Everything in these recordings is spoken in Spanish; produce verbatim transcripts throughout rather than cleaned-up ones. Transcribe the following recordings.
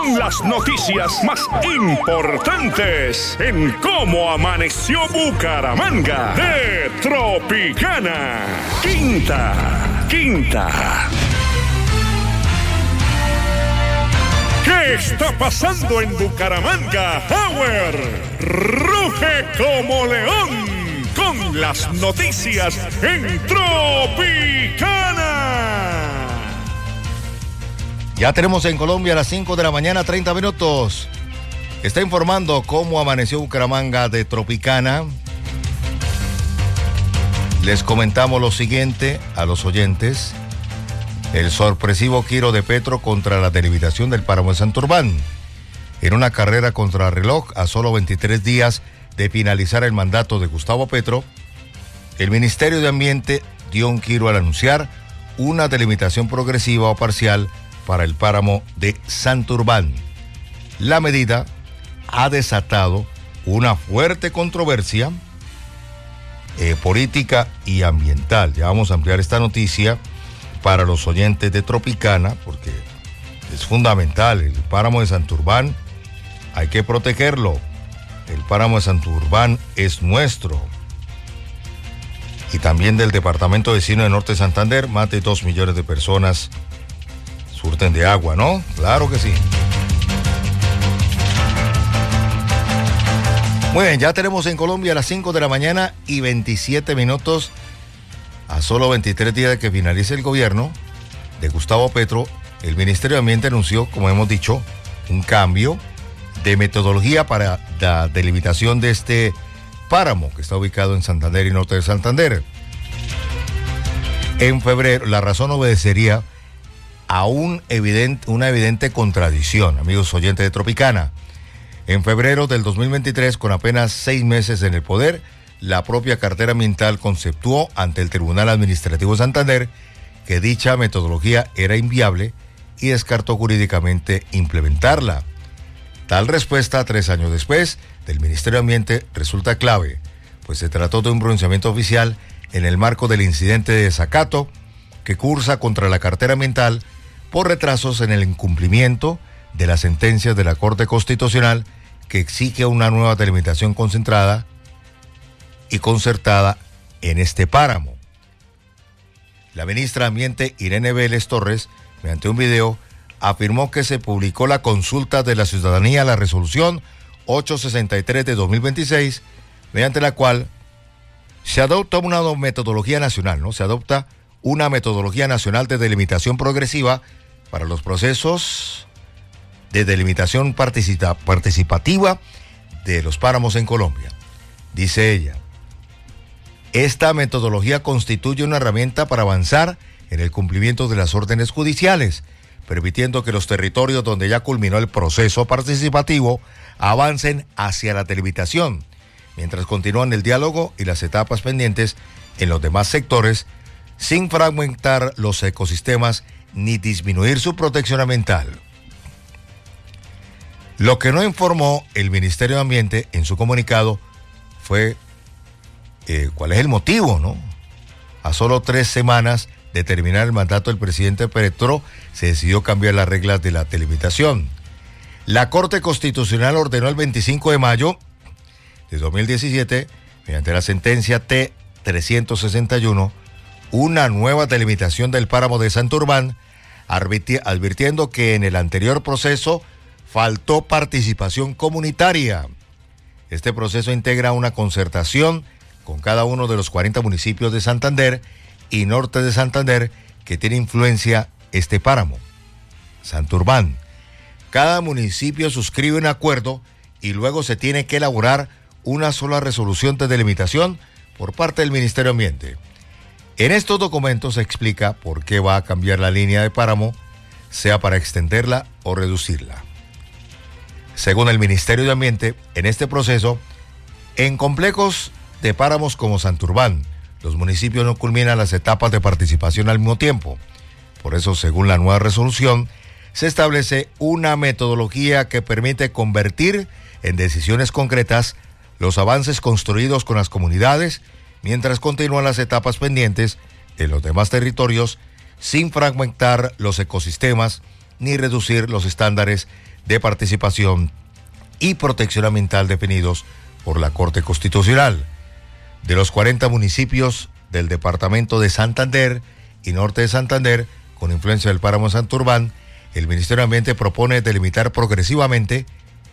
Las noticias más importantes en cómo amaneció Bucaramanga de Tropicana. Quinta, quinta. ¿Qué está pasando en Bucaramanga? Power ruge como león con las noticias en Tropicana. Ya tenemos en Colombia a las cinco de la mañana, treinta minutos. Está informando cómo amaneció Bucaramanga de Tropicana. Les comentamos lo siguiente a los oyentes. El sorpresivo giro de Petro contra la delimitación del páramo de Santurbán. En una carrera contra el reloj a solo veintitrés días de finalizar el mandato de Gustavo Petro, el Ministerio de Ambiente dio un giro al anunciar una delimitación progresiva o parcial para el páramo de Santurbán. La medida ha desatado una fuerte controversia eh, política y ambiental. Ya vamos a ampliar esta noticia para los oyentes de Tropicana, porque es fundamental. El páramo de Santurbán hay que protegerlo. El páramo de Santurbán es nuestro. Y también del departamento vecino de Norte de Santander, más de dos millones de personas surten de agua, ¿no? Claro que sí. Muy bien, ya tenemos en Colombia a las cinco de la mañana y veintisiete minutos, a solo veintitrés días de que finalice el gobierno de Gustavo Petro. El Ministerio de Ambiente anunció, como hemos dicho, un cambio de metodología para la delimitación de este páramo que está ubicado en Santander y Norte de Santander. En febrero, la razón obedecería a un evidente, una evidente contradicción, amigos oyentes de Tropicana. En febrero del dos mil veintitrés, con apenas seis meses en el poder, la propia cartera ambiental conceptuó ante el Tribunal Administrativo de Santander que dicha metodología era inviable y descartó jurídicamente implementarla. Tal respuesta, tres años después, del Ministerio de Ambiente resulta clave, pues se trató de un pronunciamiento oficial en el marco del incidente de desacato que cursa contra la cartera ambiental por retrasos en el incumplimiento de las sentencias de la Corte Constitucional que exige una nueva delimitación concentrada y concertada en este páramo. La ministra de Ambiente, Irene Vélez Torres, mediante un video, afirmó que se publicó la consulta de la ciudadanía, la resolución ochocientos sesenta y tres de dos mil veintiséis, mediante la cual se adopta una metodología nacional, ¿no? Se adopta una metodología nacional de delimitación progresiva para los procesos de delimitación participa- participativa de los páramos en Colombia. Dice ella, esta metodología constituye una herramienta para avanzar en el cumplimiento de las órdenes judiciales, permitiendo que los territorios donde ya culminó el proceso participativo avancen hacia la delimitación, mientras continúan el diálogo y las etapas pendientes en los demás sectores, sin fragmentar los ecosistemas ni disminuir su protección ambiental. Lo que no informó el Ministerio de Ambiente en su comunicado fue eh, cuál es el motivo, ¿no? A solo tres semanas de terminar el mandato del presidente Petro, se decidió cambiar las reglas de la delimitación. La Corte Constitucional ordenó el veinticinco de mayo de dos mil diecisiete, mediante la sentencia T trescientos sesenta y uno, una nueva delimitación del páramo de Santurbán, advirtiendo que en el anterior proceso faltó participación comunitaria. Este proceso integra una concertación con cada uno de los cuarenta municipios de Santander y Norte de Santander que tiene influencia este páramo, Santurbán. Cada municipio suscribe un acuerdo y luego se tiene que elaborar una sola resolución de delimitación por parte del Ministerio de Ambiente. En estos documentos se explica por qué va a cambiar la línea de páramo, sea para extenderla o reducirla. Según el Ministerio de Ambiente, en este proceso, en complejos de páramos como Santurbán, los municipios no culminan las etapas de participación al mismo tiempo. Por eso, según la nueva resolución, se establece una metodología que permite convertir en decisiones concretas los avances construidos con las comunidades, mientras continúan las etapas pendientes en los demás territorios, sin fragmentar los ecosistemas ni reducir los estándares de participación y protección ambiental definidos por la Corte Constitucional. De los cuarenta municipios del departamento de Santander y norte de Santander, con influencia del páramo de Santurbán, el Ministerio de Ambiente propone delimitar progresivamente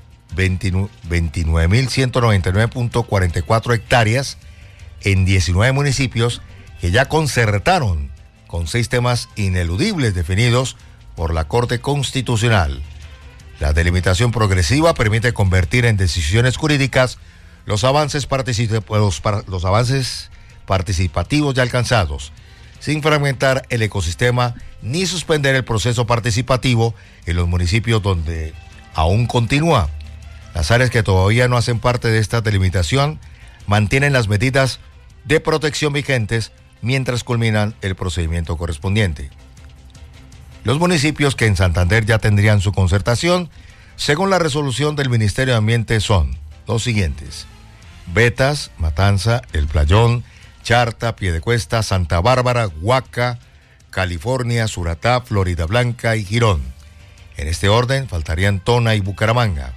veintinueve mil ciento noventa y nueve punto cuarenta y cuatro hectáreas en diecinueve municipios que ya concertaron con seis temas ineludibles definidos por la Corte Constitucional. La delimitación progresiva permite convertir en decisiones jurídicas los avances, particip- los, los avances participativos ya alcanzados, sin fragmentar el ecosistema ni suspender el proceso participativo en los municipios donde aún continúa. Las áreas que todavía no hacen parte de esta delimitación mantienen las medidas de protección vigentes mientras culminan el procedimiento correspondiente. Los municipios que en Santander ya tendrían su concertación, según la resolución del Ministerio de Ambiente, son los siguientes: Betas, Matanza, El Playón, Charta, Piedecuesta, Santa Bárbara, Huaca, California, Suratá, Florida Blanca y Girón. En este orden faltarían Tona y Bucaramanga.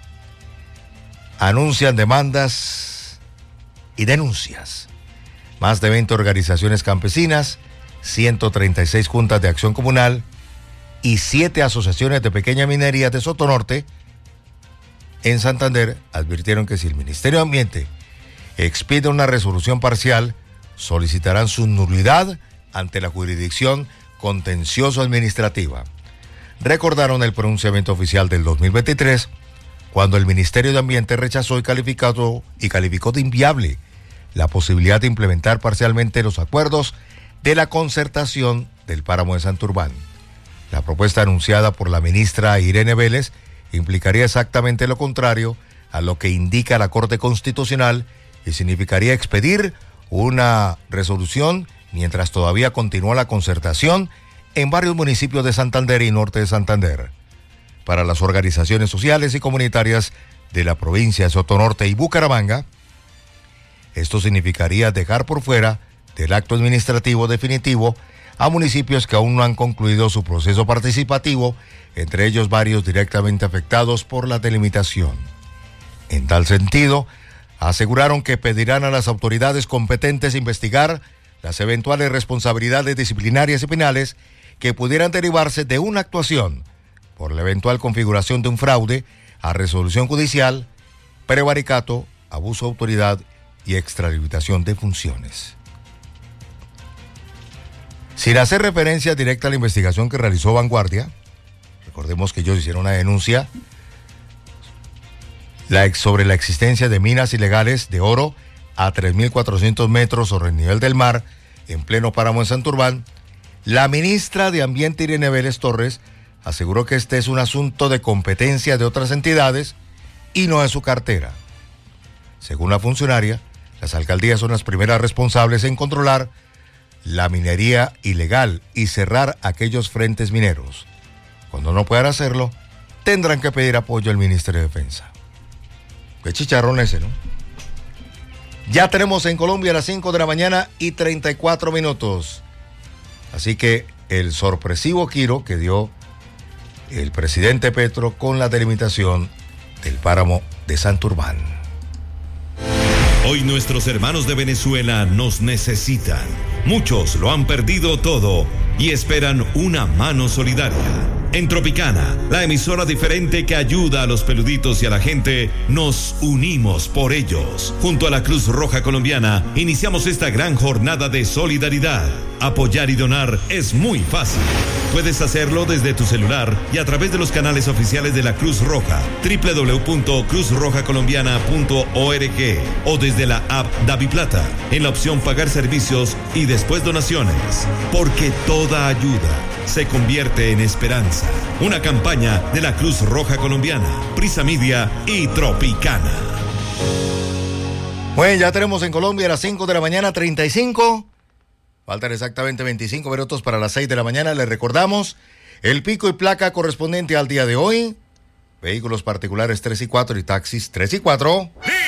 Anuncian demandas y denuncias. Más de veinte organizaciones campesinas, ciento treinta y seis juntas de acción comunal y siete asociaciones de pequeña minería de Sotonorte en Santander advirtieron que si el Ministerio de Ambiente expide una resolución parcial, solicitarán su nulidad ante la jurisdicción contencioso administrativa. Recordaron el pronunciamiento oficial del dos mil veintitrés, cuando el Ministerio de Ambiente rechazó y calificó, y calificó de inviable la posibilidad de implementar parcialmente los acuerdos de la concertación del páramo de Santurbán. La propuesta anunciada por la ministra Irene Vélez implicaría exactamente lo contrario a lo que indica la Corte Constitucional y significaría expedir una resolución mientras todavía continúa la concertación en varios municipios de Santander y norte de Santander. Para las organizaciones sociales y comunitarias de la provincia de Sotonorte y Bucaramanga, esto significaría dejar por fuera del acto administrativo definitivo a municipios que aún no han concluido su proceso participativo, entre ellos varios directamente afectados por la delimitación. En tal sentido, aseguraron que pedirán a las autoridades competentes investigar las eventuales responsabilidades disciplinarias y penales que pudieran derivarse de una actuación por la eventual configuración de un fraude a resolución judicial, prevaricato, abuso de autoridad y extralimitación de funciones. Sin hacer referencia directa a la investigación que realizó Vanguardia, recordemos que ellos hicieron una denuncia la ex, sobre la existencia de minas ilegales de oro a tres mil cuatrocientos metros sobre el nivel del mar en pleno páramo de Santurbán. La ministra de Ambiente, Irene Vélez Torres, aseguró que este es un asunto de competencia de otras entidades y no de su cartera. Según la funcionaria, las alcaldías son las primeras responsables en controlar la minería ilegal y cerrar aquellos frentes mineros. Cuando no puedan hacerlo, tendrán que pedir apoyo al Ministerio de Defensa. Qué chicharrón ese, ¿no? Ya tenemos en Colombia a las cinco de la mañana y treinta y cuatro minutos. Así que el sorpresivo giro que dio el presidente Petro con la delimitación del páramo de Santurbán. Hoy nuestros hermanos de Venezuela nos necesitan. Muchos lo han perdido todo y esperan una mano solidaria. En Tropicana, la emisora diferente que ayuda a los peluditos y a la gente, nos unimos por ellos. Junto a la Cruz Roja Colombiana, iniciamos esta gran jornada de solidaridad. Apoyar y donar es muy fácil. Puedes hacerlo desde tu celular y a través de los canales oficiales de la Cruz Roja, doble u doble u doble u punto cruz roja colombiana punto org, o desde la app DaviPlata, en la opción Pagar Servicios y después Donaciones. Porque toda ayuda se convierte en esperanza. Una campaña de la Cruz Roja Colombiana, Prisa Media y Tropicana. Bueno, ya tenemos en Colombia a las cinco de la mañana, treinta y cinco. Faltan exactamente veinticinco minutos para las seis de la mañana. Les recordamos el pico y placa correspondiente al día de hoy. Vehículos particulares tres y cuatro y taxis tres y cuatro.